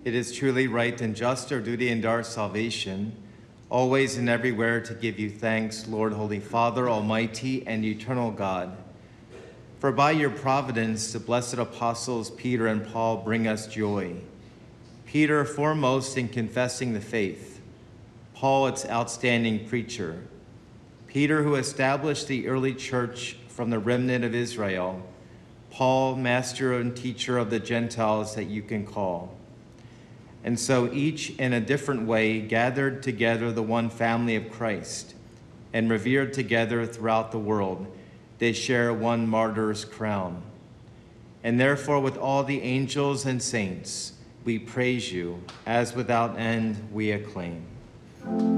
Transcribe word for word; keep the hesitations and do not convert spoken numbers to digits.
it is truly right and just, our duty and our salvation, always and everywhere to give you thanks, Lord, Holy Father, Almighty and eternal God. For by your providence, the blessed apostles Peter and Paul bring us joy. Peter foremost in confessing the faith, Paul its outstanding preacher. Peter who established the early church from the remnant of Israel, Paul, master and teacher of the Gentiles that you can call. And so each in a different way gathered together the one family of Christ and revered together throughout the world, they share one martyr's crown. And therefore with all the angels and saints, we praise you, as without end we acclaim.